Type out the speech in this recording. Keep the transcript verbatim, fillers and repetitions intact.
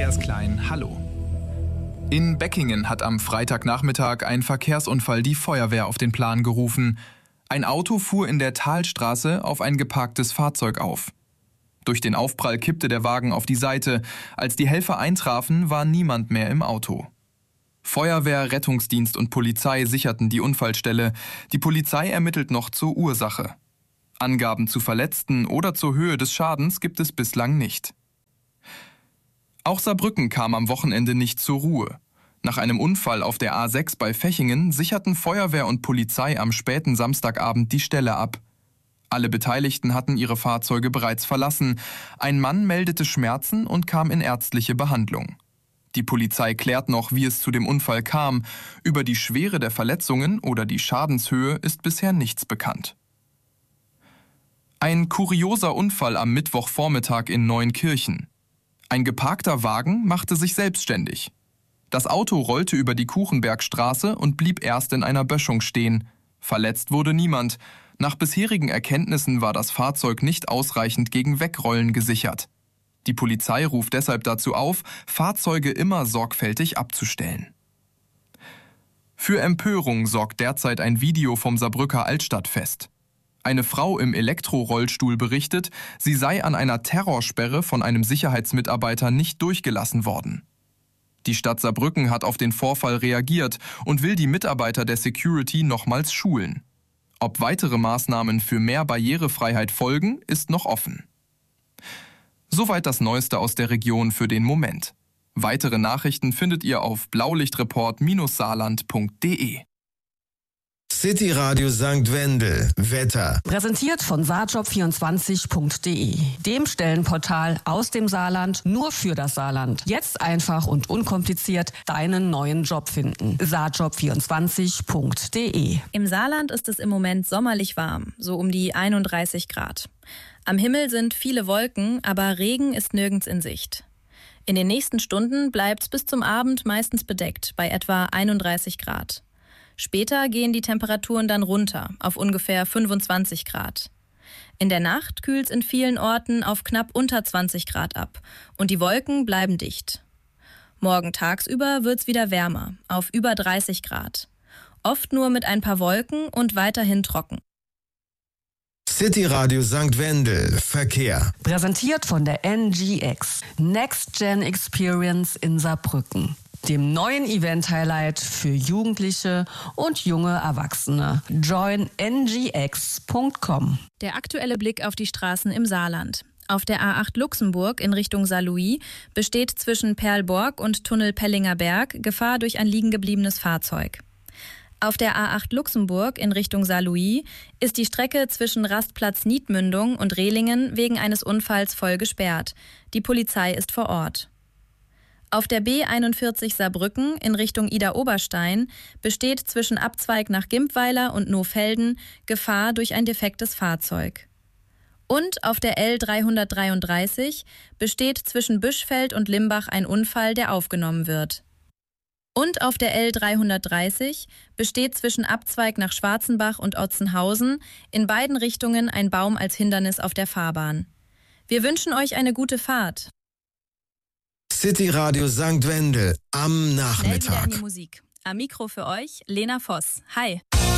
Andreas Klein, hallo. In Beckingen hat am Freitagnachmittag ein Verkehrsunfall die Feuerwehr auf den Plan gerufen. Ein Auto fuhr in der Talstraße auf ein geparktes Fahrzeug auf. Durch den Aufprall kippte der Wagen auf die Seite. Als die Helfer eintrafen, war niemand mehr im Auto. Feuerwehr, Rettungsdienst und Polizei sicherten die Unfallstelle. Die Polizei ermittelt noch zur Ursache. Angaben zu Verletzten oder zur Höhe des Schadens gibt es bislang nicht. Auch Saarbrücken kam am Wochenende nicht zur Ruhe. Nach einem Unfall auf der A sechs bei Fechingen sicherten Feuerwehr und Polizei am späten Samstagabend die Stelle ab. Alle Beteiligten hatten ihre Fahrzeuge bereits verlassen. Ein Mann meldete Schmerzen und kam in ärztliche Behandlung. Die Polizei klärt noch, wie es zu dem Unfall kam. Über die Schwere der Verletzungen oder die Schadenshöhe ist bisher nichts bekannt. Ein kurioser Unfall am Mittwochvormittag in Neunkirchen. Ein geparkter Wagen machte sich selbstständig. Das Auto rollte über die Kuchenbergstraße und blieb erst in einer Böschung stehen. Verletzt wurde niemand. Nach bisherigen Erkenntnissen war das Fahrzeug nicht ausreichend gegen Wegrollen gesichert. Die Polizei ruft deshalb dazu auf, Fahrzeuge immer sorgfältig abzustellen. Für Empörung sorgt derzeit ein Video vom Saarbrücker Altstadtfest. Eine Frau im Elektrorollstuhl berichtet, sie sei an einer Terrorsperre von einem Sicherheitsmitarbeiter nicht durchgelassen worden. Die Stadt Saarbrücken hat auf den Vorfall reagiert und will die Mitarbeiter der Security nochmals schulen. Ob weitere Maßnahmen für mehr Barrierefreiheit folgen, ist noch offen. Soweit das Neueste aus der Region für den Moment. Weitere Nachrichten findet ihr auf blaulichtreport Saarland punkt de. City Radio Sankt Wendel. Wetter. Präsentiert von saarjob vierundzwanzig punkt de, dem Stellenportal aus dem Saarland nur für das Saarland. Jetzt einfach und unkompliziert deinen neuen Job finden. saarjob vierundzwanzig punkt de. Im Saarland ist es im Moment sommerlich warm, so um die einunddreißig Grad. Am Himmel sind viele Wolken, aber Regen ist nirgends in Sicht. In den nächsten Stunden bleibt es bis zum Abend meistens bedeckt, bei etwa einunddreißig Grad. Später gehen die Temperaturen dann runter, auf ungefähr fünfundzwanzig Grad. In der Nacht kühlt es in vielen Orten auf knapp unter zwanzig Grad ab und die Wolken bleiben dicht. Morgen tagsüber wird es wieder wärmer, auf über dreißig Grad. Oft nur mit ein paar Wolken und weiterhin trocken. City Radio Sankt Wendel. Verkehr. Präsentiert von der N G X, Next Gen Experience in Saarbrücken, dem neuen Event-Highlight für Jugendliche und junge Erwachsene. join n g x punkt com. Der aktuelle Blick auf die Straßen im Saarland. Auf der A acht Luxemburg in Richtung Saarlouis besteht zwischen Perlborg und Tunnel Pellinger Berg Gefahr durch ein liegengebliebenes Fahrzeug. Auf der A acht Luxemburg in Richtung Saarlouis ist die Strecke zwischen Rastplatz Niedmündung und Rehlingen wegen eines Unfalls voll gesperrt. Die Polizei ist vor Ort. Auf der B einundvierzig Saarbrücken in Richtung Ida-Oberstein besteht zwischen Abzweig nach Gimpweiler und Nohfelden Gefahr durch ein defektes Fahrzeug. Und auf der L dreihundertdreiunddreißig besteht zwischen Büschfeld und Limbach ein Unfall, der aufgenommen wird. Und auf der L dreihundertdreißig besteht zwischen Abzweig nach Schwarzenbach und Otzenhausen in beiden Richtungen ein Baum als Hindernis auf der Fahrbahn. Wir wünschen euch eine gute Fahrt. City Radio Sankt Wendel am Schnell wieder Nachmittag. in die Musik. Am Mikro für euch Lena Voss. Hi.